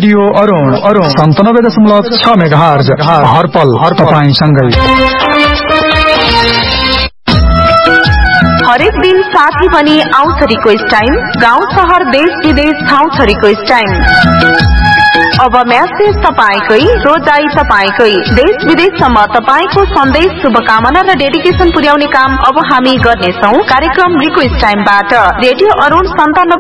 Radio Arun 97.6 megahertz हरपल तपाईंसँगै। हरेक दिन साथी पनि आउँछ रिक्वेस्ट टाइम, गाउँ शहर देश विदेश ठाउँ छ रिक्वेस्ट टाइम। अब म्यासेज तपाईकै, रोजाई तपाईकै, देश विदेशसम्म तपाईको सन्देश, शुभकामना र डेडिकेसन पुर्याउने काम अब हामी गर्नेछौं कार्यक्रम रिक्वेस्ट टाइमबाट। रेडियो अरुण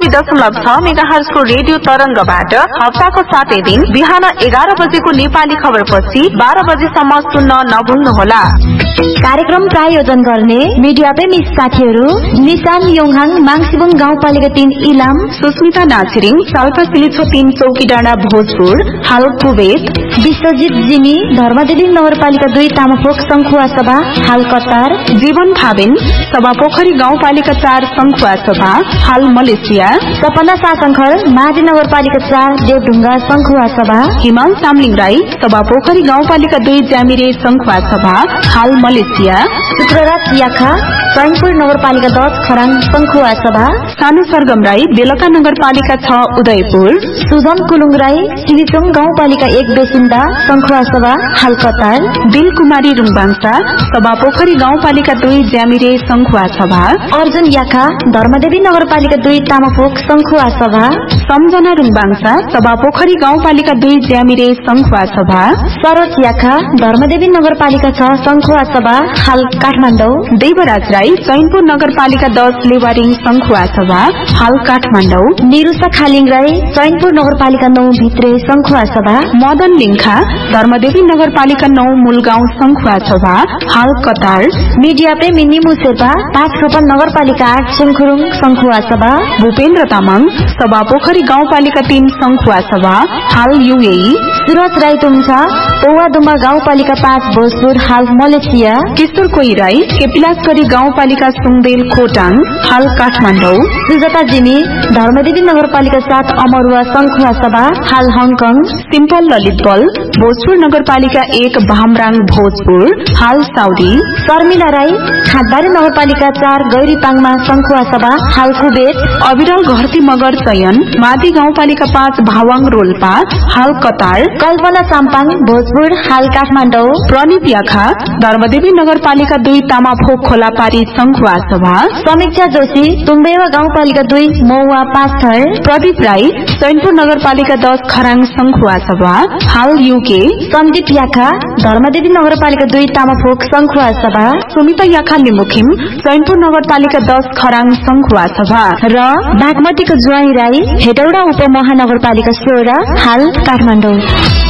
97.6 मेगाहर्जको रेडियो तरंगबाट हप्ताको 7 दिन बिहान 11 बजेको नेपाली खबरपछि 12 बजेसम्म सुन्न नभुल्नुहोला। कार्यक्रम प्रायोजन गर्ने मिडिया प्रेमी साथीहरू निशान योङहाङ माङसिबुङ गाउँपालिका 3 इलाम, सुस्मिता नाछिरिङ साल्पा सिलिछो 3 चौकीडाँडा भोजपुर हाल कुवेत, विश्वजित जिनी धर्मदेवी नगरपालिका 2 तामापोख संखुवा सभा हाल कतार, जीवन थाबिन सभापोखरी गाउँपालिका 4 संखुवा सभा हाल मलेसिया, सपना सासंखर माझी नगरपालिका 4 देवढुङ्गा संखुवा सभा, हिमाल सामलिङ राई सभापोखरी गाउँपालिका 2 ज्यामिरे संखुवा सभा हाल मलेसिया, शुक्रराज याखा चैनपुर नगरपालिका 10 खराङ संखुवा सभा, सानु सरगम राई बेलका नगरपालिका 6 उदयपुर, सुजन कुलुङ राई सिलिचोङ गाउँपालिका 1 बेसिन्दा संखुवा सभा हाल कतार, दिल कुमारी रुङबाङसा सभापोखरी गाउँपालिका 2 ज्यामिरे संखुवा सभा, अर्जुन याखा धर्मदेवी नगरपालिका 2 तामापोख संखुवा सभा, सम्झना रुङबाङसा सभापोखरी गाउँपालिका 2 ज्यामिरे संखुवा सभा, सरोज याखा धर्मदेवी नगरपालिका 6 संखुवा सभा हाल काठमाडौँ, देवराज राई चैनपुर नगरपालिका 10 लेवारिङ संखुवा सभा हाल काठमाडौँ, निरुषा खालिङ राई चैनपुर नगरपालिका 9 भित्रे संखुवा सभा, मदन लिङ्खा धर्मदेवी नगरपालिका 9 मूलगाउँ संखुवा सभा हाल कतार, मिडिया प्रेमी निमु शेर्पा 5 नगरपालिका 8 सिङखुरुङ संखुवा सभा, भूपेन्द्र तामाङ सभापोखरी गाउँपालिका 3 संखुवा सभा हाल युएई, सुरज राई तुङछा पौवादुम्बा गाउँपालिका 5 भोजपुर हाल मलेसिया, किशोर कोही राई केपिलासगढी गाउँपालिका सुङदेल खोटाङ हाल काठमाडौँ, सुजता जिमी धर्मदेवी नगरपालिका 7 अमरुवा संखुवा सभा हाल हङकङ, सिम्पल ललित बल भोजपुर नगरपालिका 1 भामराङ भोजपुर हाल साउदी, शर्मिला राई खातबारी नगरपालिका 4 गैरीपाङमा संखुवा सभा हाल कुवेत, अविरल घरती मगर चयन मादी गाउँपालिका 5 भावाङ रोल्पा हाल कतार, कल्पना साम्पाङ भोजपुर हाल काठमाडौँ, प्रणित याखा धर्मदेवी नगरपालिका 2 तामाफोक खोलापारी संखुवा सभा, समीक्षा जोशी तुम्बेवा गाउँपालिका 2 मौवा 5 थर, प्रदीप राई चैनपुर नगरपालिका 10 खराङ संखुवा सभा हाल युके, सन्दीप याखा धर्मदेवी नगरपालिका 2 तामाफोक संखुवा सभा, सुमिता याखा लिमुखिम चैनपुर नगरपालिका 10 खराङ संखुवा सभा र बागमतीको ज्वाई राई हेटौडा उपमहानगरपालिका 16 हाल काठमाडौँ।